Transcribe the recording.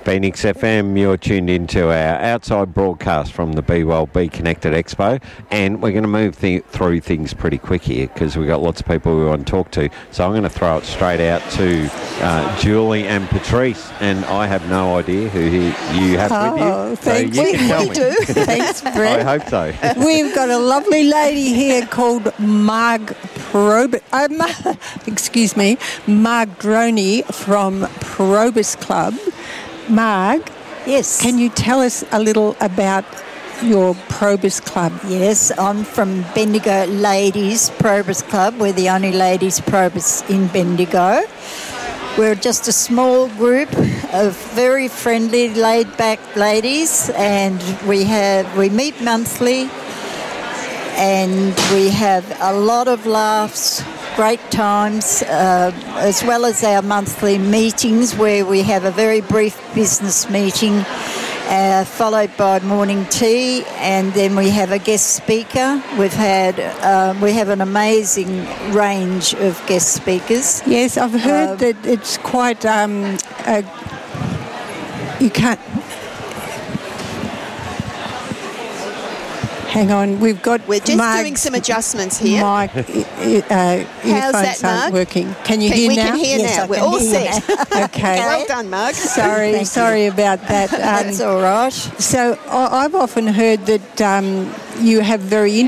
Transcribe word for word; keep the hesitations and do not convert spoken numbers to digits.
Phoenix F M, you're tuned into our outside broadcast from the Be Well Be Connected Expo, and we're going to move th- through things pretty quick here because we've got lots of people we want to talk to. So I'm going to throw it straight out to uh, Julie and Patrice, and I have no idea who he, you have oh, with you. Thanks. So you we can tell we me. do. Thanks, Brett. I hope so. We've got a lovely lady here called Marg Prob- uh, Ma- excuse me, Marg Droney from Probus Club. Marg, yes. Can you tell us a little about your Probus Club? Yes, I'm from Bendigo Ladies Probus Club. We're the only ladies Probus in Bendigo. We're just a small group of very friendly, laid-back ladies, and we have we meet monthly, and we have a lot of laughs, great times, uh, as well as our monthly meetings where we have a very brief business meeting, uh, followed by morning tea, and then we have a guest speaker. We've had uh, we have an amazing range of guest speakers. Yes, I've heard Uh, that it's quite. Um, uh, you can't. Hang on, we've got. We're just Marg's doing some adjustments here. Mic, uh, How's that, aren't Marg? working. Can you Can- hear we now? can hear Yes, now. I We're can all hear set. Okay. Well done, Marg. Sorry, Thank you. sorry about that. Um, That's all right. So I- I've often heard that um, you have very